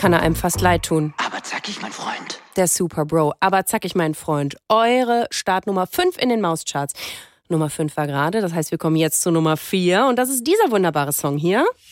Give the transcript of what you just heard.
kann er einem fast leid tun. Aber zackig, mein Freund. Der Super Bro. Aber zackig, mein Freund. Eure Startnummer 5 in den Mauscharts. Nummer 5 war gerade, das heißt, wir kommen jetzt zu Nummer 4. Und das ist dieser wunderbare Song hier.